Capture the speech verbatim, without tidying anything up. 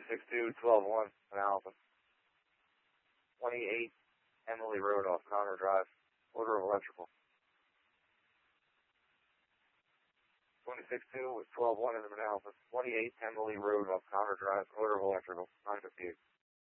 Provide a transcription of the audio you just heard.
six two, twelve one, Mount Alpha. twenty-eight Emily Road off Connor Drive. Order of electrical. twenty-six two with twelve one in the Mount Alpha. twenty-eight Emily Road off Connor Drive. Order of electrical. nine fifty-eight.